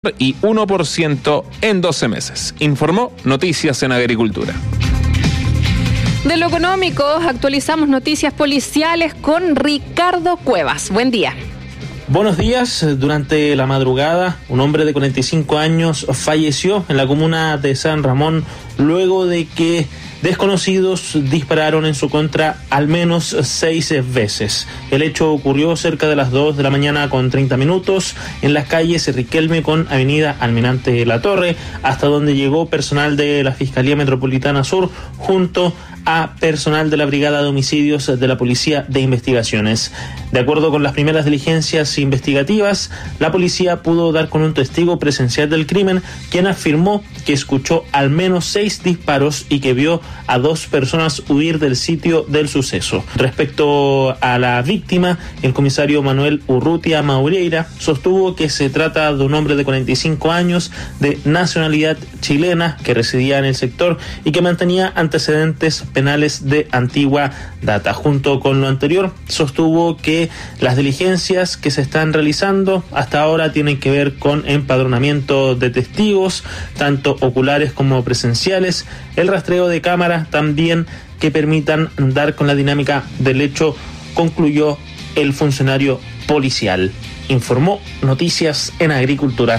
y 1% en 12 meses, informó Noticias en Agricultura. De lo económico, actualizamos noticias policiales con Ricardo Cuevas. Buen día. Buenos días. Durante la madrugada, un hombre de 45 años falleció en la comuna de San Ramón luego de que desconocidos dispararon en su contra al menos 6 veces. El hecho ocurrió cerca de las 2 de la mañana con 30 minutos en las calles Riquelme con Avenida Almirante Latorre, hasta donde llegó personal de la Fiscalía Metropolitana Sur junto a personal de la Brigada de Homicidios de la Policía de Investigaciones. De acuerdo con las primeras diligencias investigativas, la policía pudo dar con un testigo presencial del crimen, quien afirmó que escuchó al menos 6 disparos y que vio a 2 personas huir del sitio del suceso. Respecto a la víctima, el comisario Manuel Urrutia Maureira sostuvo que se trata de un hombre de 45 años de nacionalidad chilena que residía en el sector y que mantenía antecedentes penales de antigua data. Junto con lo anterior, sostuvo que las diligencias que se están realizando hasta ahora tienen que ver con empadronamiento de testigos, tanto oculares como presenciales, el rastreo de cámaras también que permitan dar con la dinámica del hecho, concluyó el funcionario policial. Informó Noticias en Agricultura.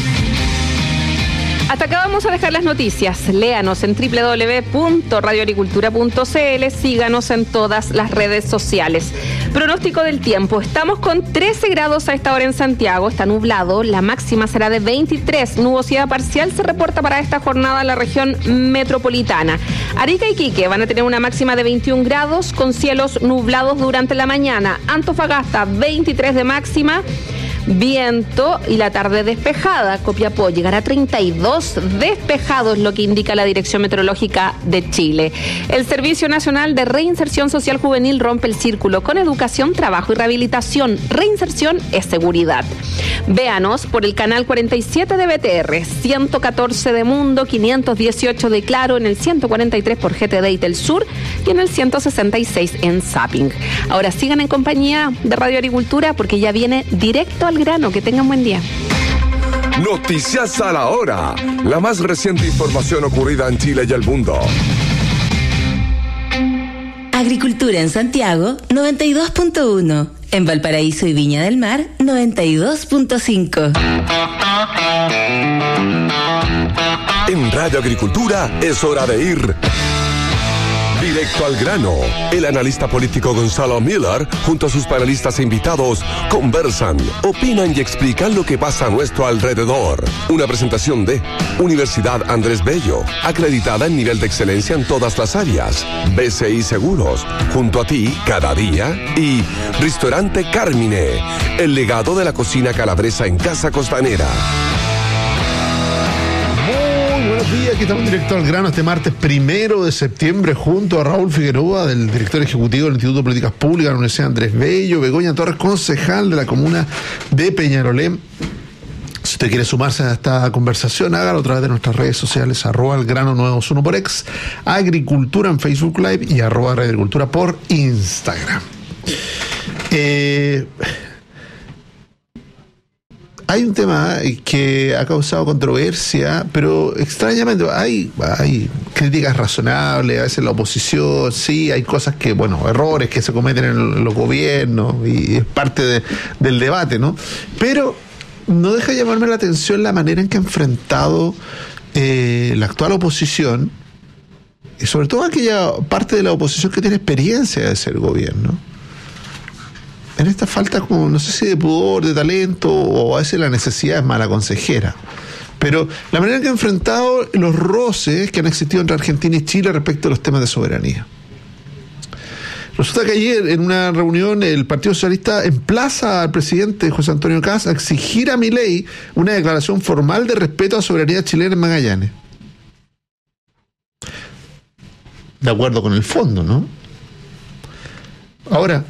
Hasta acá vamos a dejar las noticias. Léanos en www.radioagricultura.cl, síganos en todas las redes sociales. Pronóstico del tiempo. Estamos con 13 grados a esta hora en Santiago, está nublado, la máxima será de 23. Nubosidad parcial se reporta para esta jornada en la región metropolitana. Arica y Iquique van a tener una máxima de 21 grados con cielos nublados durante la mañana. Antofagasta 23 de máxima. Viento y la tarde despejada. Copiapó llegará a 32 despejados, lo que indica la Dirección Meteorológica de Chile. El Servicio Nacional de Reinserción Social Juvenil rompe el círculo con educación, trabajo y rehabilitación. Reinserción es seguridad. Véanos por el canal 47 de BTR, 114 de Mundo, 518 de Claro, en el 143 por GTD y Telsur y en el 166 en Zapping. Ahora sigan en compañía de Radio Agricultura porque ya viene directo al grano. Que tengan buen día. Noticias a la hora. La más reciente información ocurrida en Chile y el mundo. Agricultura en Santiago, 92.1. En Valparaíso y Viña del Mar, 92.5. En Radio Agricultura es hora de ir directo al grano. El analista político Gonzalo Miller, junto a sus panelistas e invitados, conversan, opinan y explican lo que pasa a nuestro alrededor. Una presentación de Universidad Andrés Bello, acreditada en nivel de excelencia en todas las áreas. BCI Seguros, junto a ti cada día. Y Restaurante Carmine, el legado de la cocina calabresa en Casa Costanera. Buenos días, aquí estamos directo al grano este martes 1 de septiembre junto a Raúl Figueroa, del director ejecutivo del Instituto de Políticas Públicas de la Universidad Andrés Bello, Begoña Torres, concejal de la comuna de Peñalolén. Si usted quiere sumarse a esta conversación, hágalo a través de nuestras redes sociales, @elgrano921 por X, Agricultura en Facebook Live y @Agricultura por Instagram. Hay un tema que ha causado controversia, pero extrañamente hay críticas razonables, a veces la oposición, sí, hay cosas que, errores que se cometen en los gobiernos y es parte del debate, ¿no? Pero no deja de llamarme la atención la manera en que ha enfrentado la actual oposición, y sobre todo aquella parte de la oposición que tiene experiencia de ser gobierno, en esta falta, como no sé si de pudor, de talento, o a veces la necesidad es mala consejera. Pero la manera en que ha enfrentado los roces que han existido entre Argentina y Chile respecto a los temas de soberanía. Resulta que ayer, en una reunión, el Partido Socialista emplaza al presidente José Antonio Kast a exigir a Milei una declaración formal de respeto a la soberanía chilena en Magallanes. De acuerdo con el fondo, ¿no? Ahora,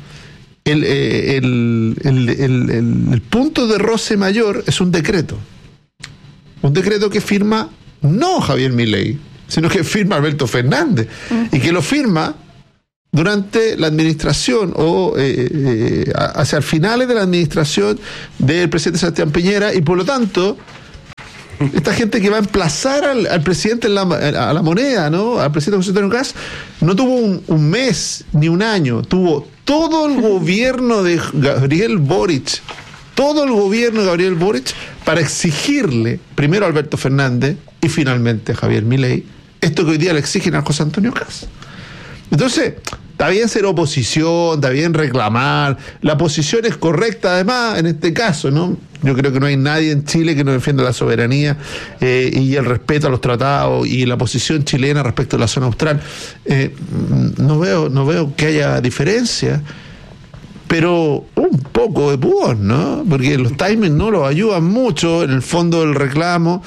el punto de roce mayor es un decreto. Un decreto que firma no Javier Milei, sino que firma Alberto Fernández. Y que lo firma durante la administración o hacia finales de la administración del presidente Sebastián Piñera, y por lo tanto Esta gente que va a emplazar al presidente a la moneda, ¿no? Al presidente José Antonio Kast, no tuvo un mes ni un año, tuvo todo el gobierno de Gabriel Boric, para exigirle primero a Alberto Fernández y finalmente a Javier Milei esto que hoy día le exigen a José Antonio Kast. Entonces, está bien ser oposición, está bien reclamar, la posición es correcta además en este caso, ¿no? Yo creo que no hay nadie en Chile que no defienda la soberanía y el respeto a los tratados y la posición chilena respecto a la zona austral. No veo que haya diferencia, pero un poco de pudor, ¿no? Porque los timings no los ayudan mucho en el fondo del reclamo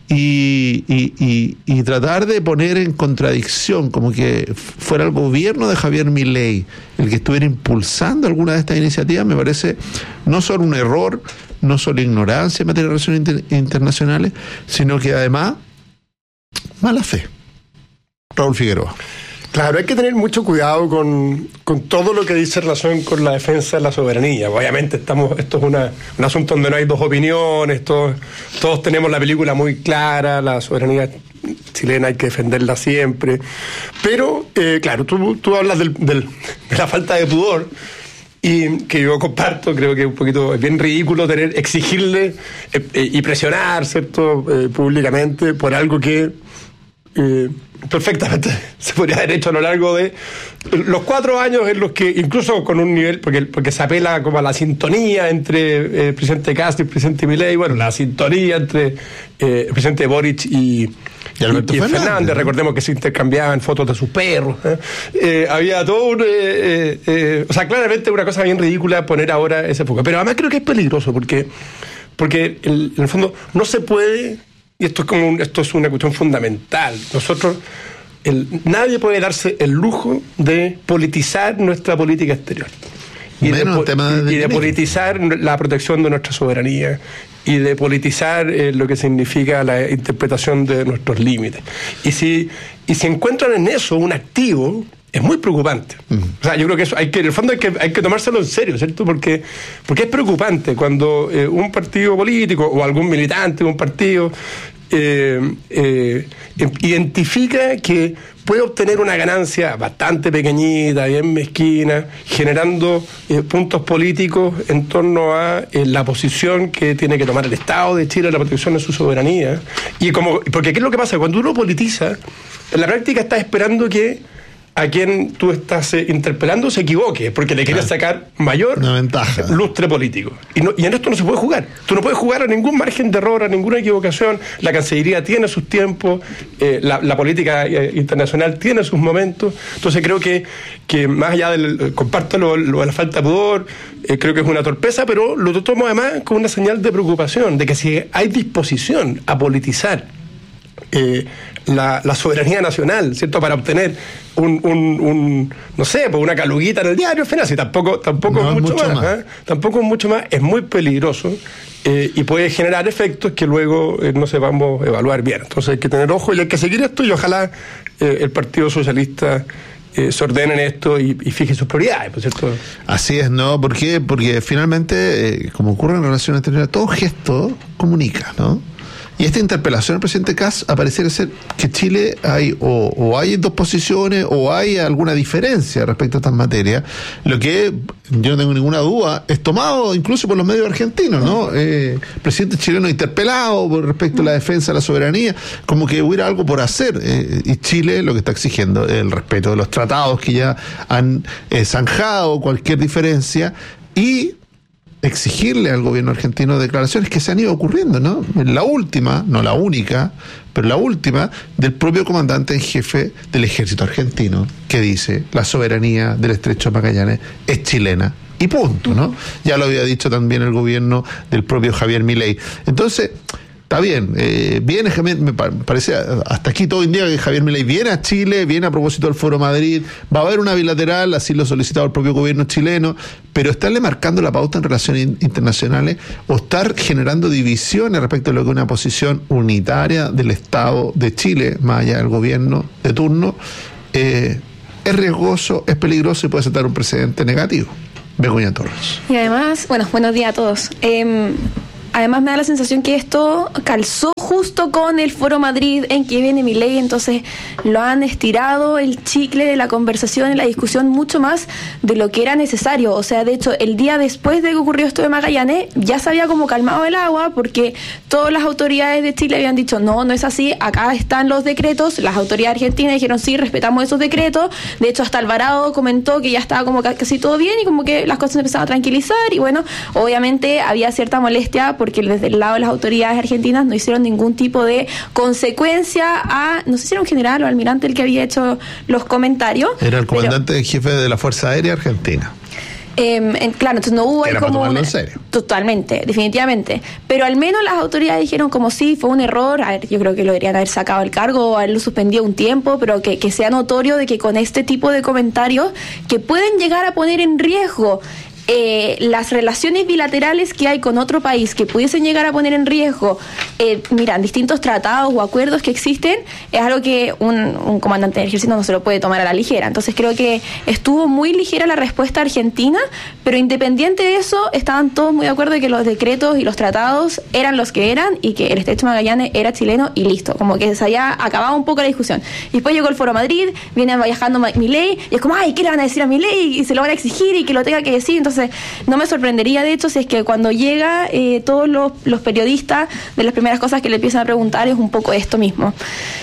y tratar de poner en contradicción como que fuera el gobierno de Javier Milei el que estuviera impulsando alguna de estas iniciativas, me parece no solo un error, no solo ignorancia en materia de relaciones internacionales, sino que además mala fe. Raúl Figueroa. Claro, hay que tener mucho cuidado con todo lo que dice en relación con la defensa de la soberanía. Obviamente esto es un asunto donde no hay dos opiniones, todos tenemos la película muy clara, la soberanía chilena hay que defenderla siempre. Pero, claro, tú hablas de la falta de pudor, y que yo comparto, creo que es bien ridículo exigirle y presionar, ¿cierto?, públicamente por algo que perfectamente se podría haber hecho a lo largo de los 4 años en los que, incluso con un nivel, porque se apela como a la sintonía entre el presidente Kast y el presidente Milei, bueno, la sintonía entre el presidente Boric y Alberto Fernández, ¿no? Recordemos que se intercambiaban fotos de sus perros, había todo o sea, claramente una cosa bien ridícula poner ahora ese foco, pero además creo que es peligroso porque en el fondo no se puede. Y esto es una cuestión fundamental. Nadie puede darse el lujo de politizar nuestra política exterior. Y de politizar la protección de nuestra soberanía. Y de politizar lo que significa la interpretación de nuestros límites. Y si encuentran en eso un activo, es muy preocupante. O sea, yo creo que eso en el fondo hay que tomárselo en serio, ¿cierto? Porque es preocupante cuando un partido político o algún militante de un partido identifica que puede obtener una ganancia bastante pequeñita, bien mezquina, generando puntos políticos en torno a la posición que tiene que tomar el Estado de Chile en la protección de su soberanía. Porque ¿qué es lo que pasa? Cuando uno politiza, en la práctica está esperando que a quien tú estás interpelando se equivoque, porque le quieres sacar mayor lustre político. Y en esto no se puede jugar. Tú no puedes jugar a ningún margen de error, a ninguna equivocación. La Cancillería tiene sus tiempos, la política internacional tiene sus momentos. Entonces creo que más allá comparto lo de la falta de pudor, creo que es una torpeza, pero lo tomo además como una señal de preocupación, de que si hay disposición a politizar la soberanía nacional, ¿cierto?, para obtener no sé, pues una caluguita en el diario, al final, si tampoco es mucho más. Tampoco es mucho más, es muy peligroso y puede generar efectos que luego no sepamos evaluar bien. Entonces hay que tener ojo y hay que seguir esto, y ojalá el Partido Socialista se ordene en esto y fije sus prioridades, ¿por cierto? Así es, ¿no? ¿Por qué? Porque finalmente, como ocurre en relaciones exteriores, todo gesto comunica, ¿no? Y esta interpelación al presidente Kast pareciera ser que Chile hay dos posiciones o hay alguna diferencia respecto a estas materias, lo que yo no tengo ninguna duda es tomado incluso por los medios argentinos, ¿no? Presidente chileno interpelado respecto a la defensa de la soberanía, como que hubiera algo por hacer, y Chile lo que está exigiendo es el respeto de los tratados que ya han zanjado cualquier diferencia y exigirle al gobierno argentino declaraciones que se han ido ocurriendo, ¿no? La última, no la única, pero la última, del propio comandante en jefe del ejército argentino, que dice: la soberanía del Estrecho de Magallanes es chilena, y punto, ¿no? Ya lo había dicho también el gobierno del propio Javier Milei. Entonces, está bien, viene Javier, me parece, hasta aquí todo indica que Javier Milei viene a Chile, viene a propósito del Foro Madrid, va a haber una bilateral, así lo ha solicitado el propio gobierno chileno, pero estarle marcando la pauta en relaciones internacionales o estar generando divisiones respecto a lo que es una posición unitaria del Estado de Chile, más allá del gobierno de turno, es riesgoso, es peligroso y puede sentar un precedente negativo. Begoña Torres. Y además, buenos días a todos. además me da la sensación que esto calzó justo con el Foro Madrid en que viene Milei, entonces lo han estirado el chicle de la conversación y la discusión mucho más de lo que era necesario. O sea, de hecho, el día después de que ocurrió esto de Magallanes, ya se había como calmado el agua porque todas las autoridades de Chile habían dicho, no es así, acá están los decretos. Las autoridades argentinas dijeron, sí, respetamos esos decretos. De hecho, hasta Alvarado comentó que ya estaba como casi todo bien y como que las cosas se empezaban a tranquilizar. Y bueno, obviamente había cierta molestia porque desde el lado de las autoridades argentinas no hicieron ningún tipo de consecuencia a, no sé si era un general o almirante el que había hecho los comentarios. Era el comandante en jefe de la Fuerza Aérea Argentina. Claro, entonces no hubo ahí como en serio. Totalmente, definitivamente, pero al menos las autoridades dijeron como sí, fue un error. A ver, yo creo que lo deberían haber sacado del cargo o haberlo suspendido un tiempo, pero que sea notorio de que con este tipo de comentarios que pueden llegar a poner en riesgo las relaciones bilaterales que hay con otro país, que pudiesen llegar a poner en riesgo, distintos tratados o acuerdos que existen, es algo que un comandante del ejército no se lo puede tomar a la ligera. Entonces creo que estuvo muy ligera la respuesta argentina, pero independiente de eso, estaban todos muy de acuerdo de que los decretos y los tratados eran los que eran y que el Estrecho de Magallanes era chileno y listo, como que se había acabado un poco la discusión. Y después llegó el Foro Madrid, viene viajando Milei y es como, ay, ¿qué le van a decir a Milei? Y se lo van a exigir y que lo tenga que decir. Entonces no me sorprendería, de hecho, si es que cuando llega todos los periodistas, de las primeras cosas que le empiezan a preguntar es un poco esto mismo.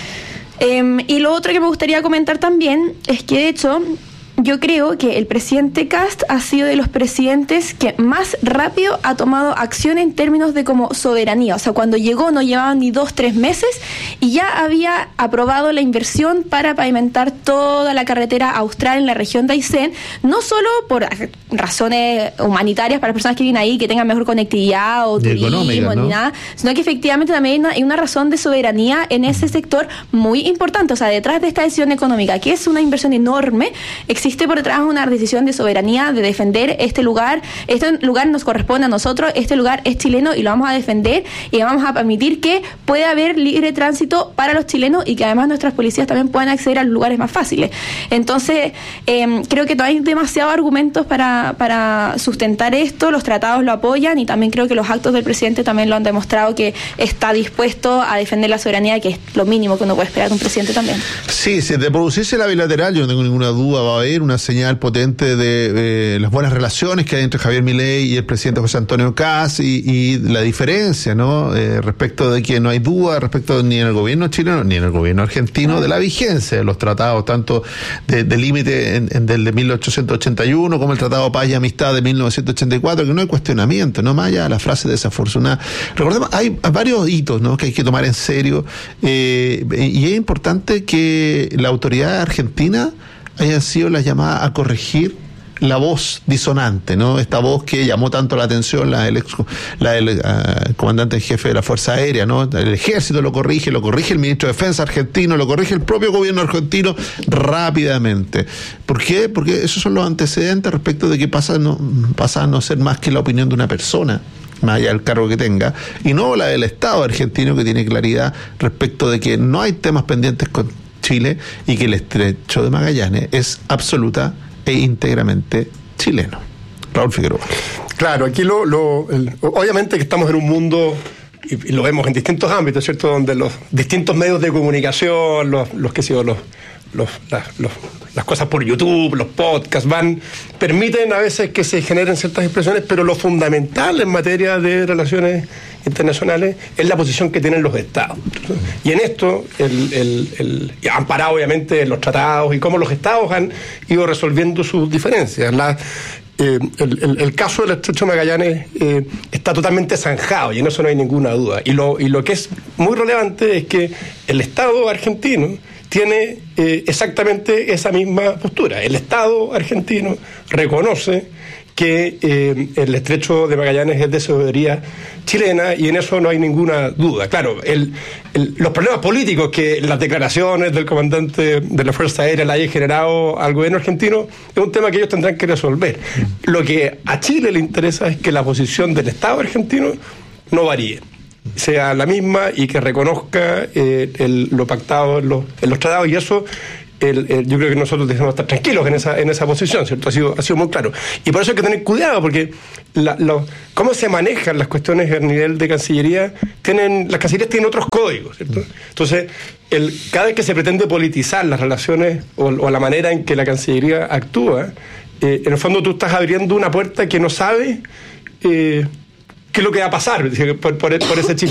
Y lo otro que me gustaría comentar también es que, de hecho, yo creo que el presidente Kast ha sido de los presidentes que más rápido ha tomado acción en términos de como soberanía. O sea, cuando llegó no llevaban ni 2-3 meses y ya había aprobado la inversión para pavimentar toda la carretera austral en la región de Aysén, no solo por razones humanitarias para las personas que viven ahí, que tengan mejor conectividad o turismo, ni nada, sino que efectivamente también hay una razón de soberanía en ese sector muy importante. O sea, detrás de esta decisión económica, que es una inversión enorme, existe por detrás una decisión de soberanía, de defender este lugar nos corresponde a nosotros, este lugar es chileno y lo vamos a defender y vamos a permitir que pueda haber libre tránsito para los chilenos y que además nuestras policías también puedan acceder a los lugares más fáciles. Entonces, creo que no hay demasiados argumentos para sustentar esto, los tratados lo apoyan y también creo que los actos del presidente también lo han demostrado que está dispuesto a defender la soberanía, que es lo mínimo que uno puede esperar de un presidente también. Sí, si de producirse la bilateral, yo no tengo ninguna duda, va a haber una señal potente de las buenas relaciones que hay entre Javier Milei y el presidente José Antonio Kast y la diferencia, ¿no? Respecto de que no hay duda respecto ni en el gobierno chileno ni en el gobierno argentino de la vigencia de los tratados, tanto de límite del de 1881 como el Tratado de Paz y Amistad de 1984, que no hay cuestionamiento, no más allá de la frase desafortunada. Recordemos, hay varios hitos, ¿no?, que hay que tomar en serio, y es importante que la autoridad argentina hayan sido las llamadas a corregir la voz disonante, ¿no? Esta voz que llamó tanto la atención, la del comandante en jefe de la Fuerza Aérea, ¿no? El ejército lo corrige el ministro de Defensa argentino, lo corrige el propio gobierno argentino rápidamente. ¿Por qué? Porque esos son los antecedentes respecto de que pasa a no ser más que la opinión de una persona, más allá del cargo que tenga, y no la del Estado argentino, que tiene claridad respecto de que no hay temas pendientes con Chile y que el Estrecho de Magallanes es absoluta e íntegramente chileno. Raúl Figueroa. Claro, aquí obviamente que estamos en un mundo, y lo vemos en distintos ámbitos, ¿cierto?, donde los distintos medios de comunicación, las cosas por YouTube, los podcasts, permiten a veces que se generen ciertas expresiones, pero lo fundamental en materia de relaciones internacionales es la posición que tienen los estados. Y en esto, amparado obviamente en los tratados y cómo los estados han ido resolviendo sus diferencias. El caso del Estrecho de Magallanes está totalmente zanjado y en eso no hay ninguna duda. Y lo que es muy relevante es que el Estado argentino tiene exactamente esa misma postura. El Estado argentino reconoce que el Estrecho de Magallanes es de soberanía chilena y en eso no hay ninguna duda. Claro, los problemas políticos que las declaraciones del comandante de la Fuerza Aérea le hayan generado al gobierno argentino es un tema que ellos tendrán que resolver. Lo que a Chile le interesa es que la posición del Estado argentino no varíe, sea la misma y que reconozca lo pactado en los tratados, y eso yo creo que nosotros debemos estar tranquilos en esa posición, ¿cierto? Ha sido muy claro. Y por eso hay que tener cuidado, porque cómo se manejan las cuestiones a nivel de Cancillería, las Cancillerías tienen otros códigos, ¿cierto? Entonces, cada vez que se pretende politizar las relaciones o la manera en que la Cancillería actúa, en el fondo tú estás abriendo una puerta que no sabe qué es lo que va a pasar por ese chip.